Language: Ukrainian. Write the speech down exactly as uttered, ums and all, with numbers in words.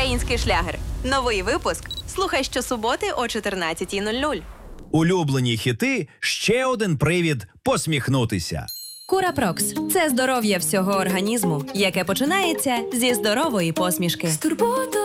Український шлягер. Новий випуск. Слухай щосуботи о чотирнадцятій нуль нуль. Улюблені хіти – ще один привід посміхнутися. Курапрокс – це здоров'я всього організму, яке починається зі здорової посмішки.